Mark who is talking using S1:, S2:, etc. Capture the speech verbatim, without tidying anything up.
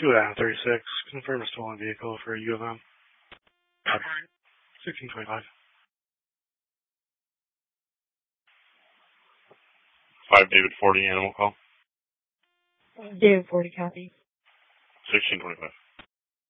S1: two out of thirty-six. Confirm a stolen vehicle for U of M. sixteen twenty-five.
S2: five David forty, animal call.
S3: David forty, copy.
S2: sixteen twenty-five.